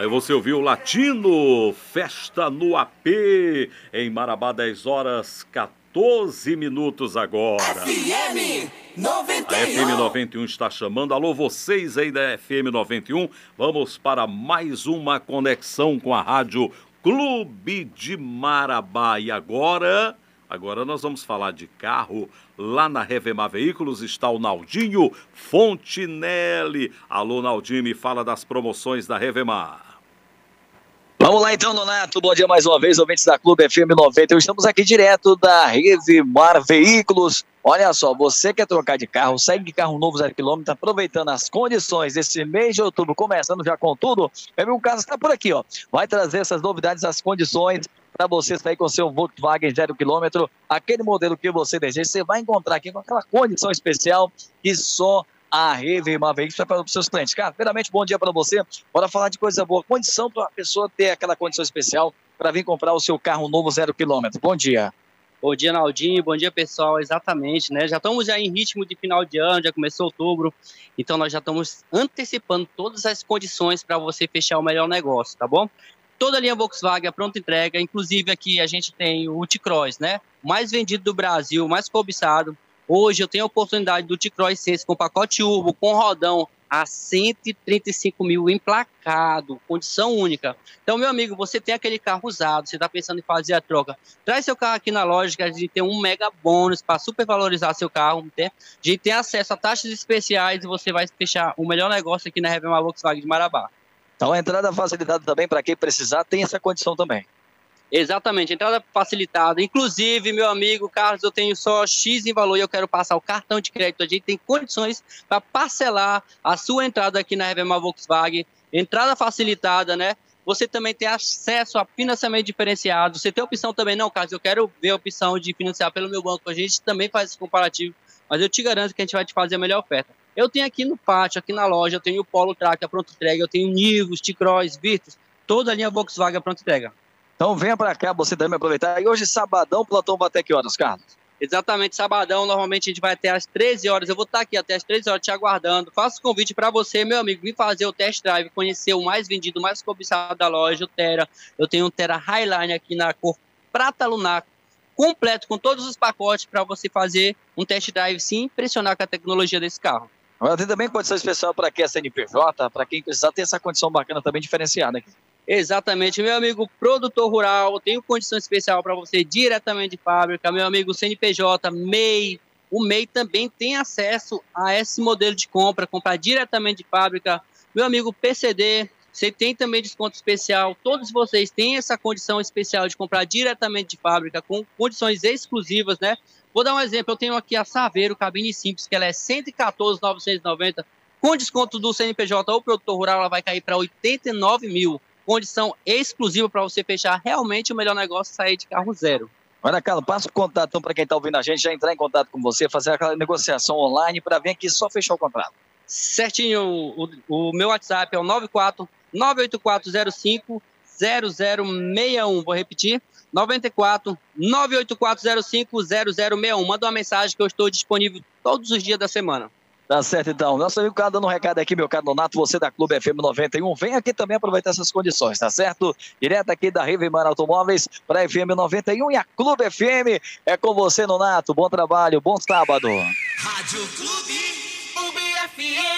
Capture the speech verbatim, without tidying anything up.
Aí você ouviu Latino, Festa no A P, em Marabá, dez horas, quatorze minutos agora. F M noventa e um. A F M noventa e um está chamando. Alô, vocês aí da F M noventa e um. Vamos para mais uma conexão com a Rádio Clube de Marabá. E agora... Agora nós vamos falar de carro. Lá na Revemar Veículos está o Naldinho Fontinelli. Alô, Naldinho, me fala das promoções da Revemar. Vamos lá então, Nonato. Bom dia mais uma vez, ouvintes da Clube F M noventa e um. Estamos aqui direto da Revemar Veículos. Olha só, você quer trocar de carro, segue de carro novo zero quilômetro, aproveitando as condições desse mês de outubro, começando já com tudo. O Carlos está por aqui, ó. Vai trazer essas novidades, as condições para você sair com o seu Volkswagen zero quilômetro, aquele modelo que você deseja, você vai encontrar aqui com aquela condição especial que só a Revemar Veículos vai para os seus clientes. Cara, primeiramente, bom dia para você. Bora falar de coisa boa. Condição para a pessoa ter aquela condição especial para vir comprar o seu carro novo zero quilômetro. Bom dia. Bom dia, Naldinho. Bom dia, pessoal. Exatamente, né? Já estamos já em ritmo de final de ano, já começou outubro. Então, nós já estamos antecipando todas as condições para você fechar o melhor negócio, tá bom? Toda a linha Volkswagen, a pronta entrega, inclusive aqui a gente tem o T-Cross, né? Mais vendido do Brasil, mais cobiçado. Hoje eu tenho a oportunidade do T-Cross seis com pacote Urbo, com rodão, a cento e trinta e cinco mil emplacado, condição única. Então, meu amigo, você tem aquele carro usado, você está pensando em fazer a troca, traz seu carro aqui na loja, que a gente tem um mega bônus para supervalorizar seu carro, né? A gente tem acesso a taxas especiais e você vai fechar o melhor negócio aqui na Revemar Volkswagen de Marabá. Então a entrada facilitada também para quem precisar tem essa condição também. Exatamente, entrada facilitada. Inclusive, meu amigo Carlos, eu tenho só X em valor e eu quero passar o cartão de crédito. A gente tem condições para parcelar a sua entrada aqui na Revemar Volkswagen. Entrada facilitada, né? Você também tem acesso a financiamento diferenciado. Você tem a opção também, não, Carlos, eu quero ver a opção de financiar pelo meu banco. A gente também faz esse comparativo, mas eu te garanto que a gente vai te fazer a melhor oferta. Eu tenho aqui no pátio, aqui na loja, eu tenho o Polo Track, a pronta entrega, eu tenho Nivus, T-Cross, Virtus, toda a linha Volkswagen a pronta entrega. Então venha para cá, você também aproveitar. E hoje, sabadão, o plantão vai até que horas, Carlos? Exatamente, sabadão, normalmente a gente vai até às treze horas, eu vou estar aqui até às treze horas te aguardando. Faço o convite para você, meu amigo, vir fazer o test drive, conhecer o mais vendido, o mais cobiçado da loja, o Tera. Eu tenho um Tera Highline aqui na cor prata lunar, completo, com todos os pacotes para você fazer um test drive, se impressionar com a tecnologia desse carro. Agora tem também condição especial para quem é C N P J, para quem precisar ter essa condição bacana também diferenciada aqui. Exatamente, meu amigo produtor rural, eu tenho condição especial para você diretamente de fábrica, meu amigo C N P J, M E I, o M E I também tem acesso a esse modelo de compra, comprar diretamente de fábrica, meu amigo P C D, você tem também desconto especial, todos vocês têm essa condição especial de comprar diretamente de fábrica, com condições exclusivas, né? Vou dar um exemplo, eu tenho aqui a Saveiro, cabine simples, que ela é cento e quatorze mil novecentos e noventa, com desconto do C N P J ou produtor rural, ela vai cair para oitenta e nove mil. Condição exclusiva para você fechar realmente o melhor negócio, sair de carro zero. Olha, Carlos, passa o contato então, para quem está ouvindo a gente, já entrar em contato com você, fazer aquela negociação online para vir aqui só fechar o contrato. Certinho, o, o meu WhatsApp é o nove quatro nove oito quatro zero cinco zero zero seis um, vou repetir, nove quatro nove oito quatro zero cinco zero zero seis um. Manda uma mensagem que eu estou disponível todos os dias da semana. Tá certo, então. Nosso amigo Carlos dando um recado aqui, meu caro Nonato, você da Clube F M noventa e um, vem aqui também aproveitar essas condições, tá certo? Direto aqui da Revemar Automóveis para F M noventa e um e a Clube F M é com você, Nonato. Bom trabalho, bom sábado. Rádio Clube U B F M.